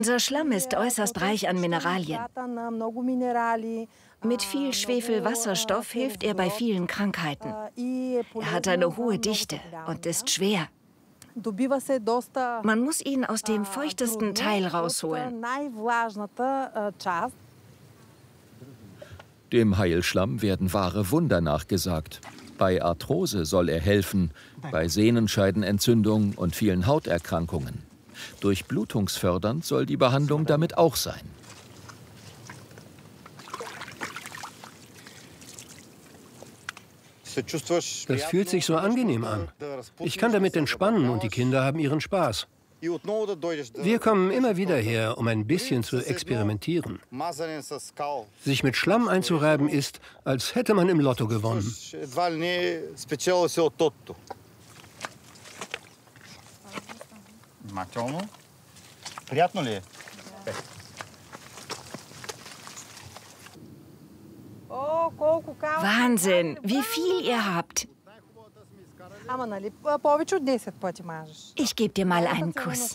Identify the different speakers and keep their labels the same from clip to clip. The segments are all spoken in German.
Speaker 1: Unser Schlamm ist äußerst reich an Mineralien. Mit viel Schwefelwasserstoff hilft er bei vielen Krankheiten. Er hat eine hohe Dichte und ist schwer. Man muss ihn aus dem feuchtesten Teil rausholen.
Speaker 2: Dem Heilschlamm werden wahre Wunder nachgesagt. Bei Arthrose soll er helfen, bei Sehnenscheidenentzündung und vielen Hauterkrankungen. Durchblutungsfördernd soll die Behandlung damit auch sein.
Speaker 3: Das fühlt sich so angenehm an. Ich kann damit entspannen und die Kinder haben ihren Spaß. Wir kommen immer wieder her, um ein bisschen zu experimentieren. Sich mit Schlamm einzureiben ist, als hätte man im Lotto gewonnen.
Speaker 1: Wahnsinn, wie viel ihr habt. Ich gebe dir mal einen Kuss.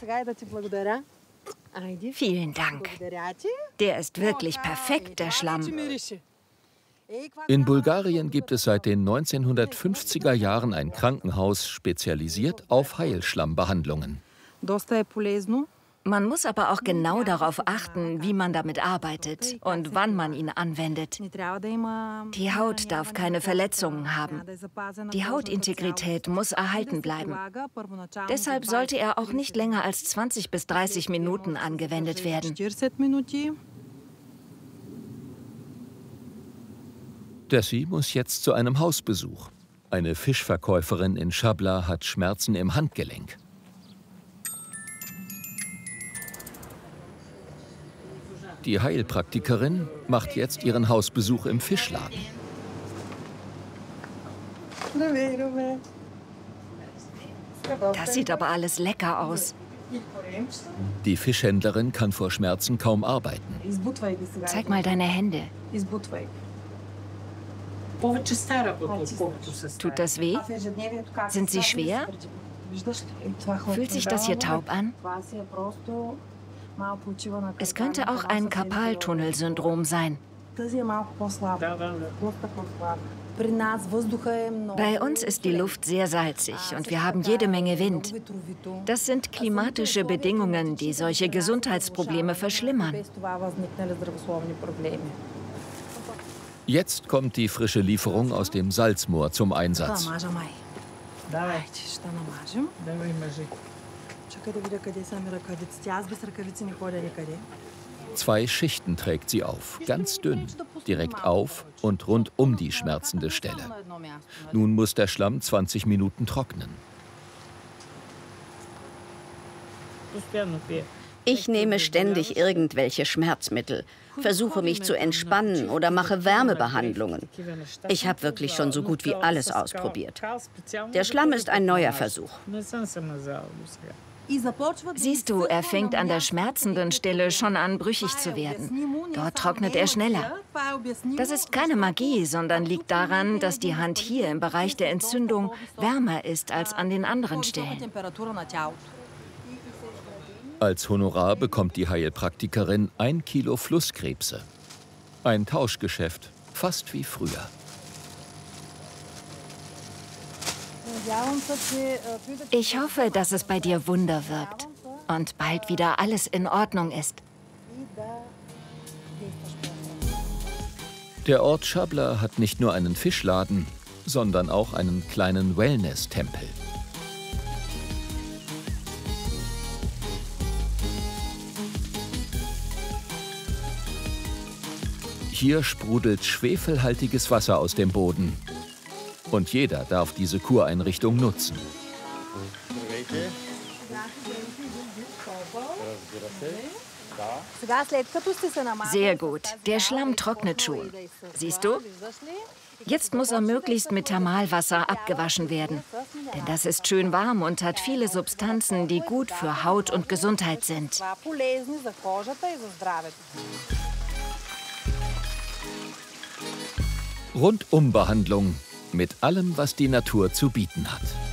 Speaker 1: Vielen Dank. Der ist wirklich perfekt, der Schlamm.
Speaker 2: In Bulgarien gibt es seit den 1950er Jahren ein Krankenhaus spezialisiert auf Heilschlammbehandlungen.
Speaker 1: Man muss aber auch genau darauf achten, wie man damit arbeitet und wann man ihn anwendet. Die Haut darf keine Verletzungen haben. Die Hautintegrität muss erhalten bleiben. Deshalb sollte er auch nicht länger als 20 bis 30 Minuten angewendet werden.
Speaker 2: Dessi muss jetzt zu einem Hausbesuch. Eine Fischverkäuferin in Schabla hat Schmerzen im Handgelenk. Die Heilpraktikerin macht jetzt ihren Hausbesuch im Fischladen.
Speaker 1: Das sieht aber alles lecker aus.
Speaker 2: Die Fischhändlerin kann vor Schmerzen kaum arbeiten.
Speaker 1: Zeig mal deine Hände. Tut das weh? Sind sie schwer? Fühlt sich das hier taub an? Es könnte auch ein Karpaltunnelsyndrom sein. Bei uns ist die Luft sehr salzig und wir haben jede Menge Wind. Das sind klimatische Bedingungen, die solche Gesundheitsprobleme verschlimmern.
Speaker 2: Jetzt kommt die frische Lieferung aus dem Salzmoor zum Einsatz. 2 Schichten trägt sie auf, ganz dünn, direkt auf und rund um die schmerzende Stelle. Nun muss der Schlamm 20 Minuten trocknen.
Speaker 4: Ich nehme ständig irgendwelche Schmerzmittel, versuche mich zu entspannen oder mache Wärmebehandlungen. Ich habe wirklich schon so gut wie alles ausprobiert. Der Schlamm ist ein neuer Versuch.
Speaker 1: Siehst du, er fängt an der schmerzenden Stelle schon an, brüchig zu werden. Dort trocknet er schneller. Das ist keine Magie, sondern liegt daran, dass die Hand hier im Bereich der Entzündung wärmer ist als an den anderen Stellen.
Speaker 2: Als Honorar bekommt die Heilpraktikerin 1 Kilo Flusskrebse. Ein Tauschgeschäft, fast wie früher.
Speaker 1: Ich hoffe, dass es bei dir Wunder wirkt und bald wieder alles in Ordnung ist.
Speaker 2: Der Ort Schabla hat nicht nur einen Fischladen, sondern auch einen kleinen Wellness-Tempel. Hier sprudelt schwefelhaltiges Wasser aus dem Boden. Und jeder darf diese Kureinrichtung nutzen.
Speaker 1: Sehr gut. Der Schlamm trocknet schon. Siehst du? Jetzt muss er möglichst mit Thermalwasser abgewaschen werden. Denn das ist schön warm und hat viele Substanzen, die gut für Haut und Gesundheit sind.
Speaker 2: Rundumbehandlung mit allem, was die Natur zu bieten hat.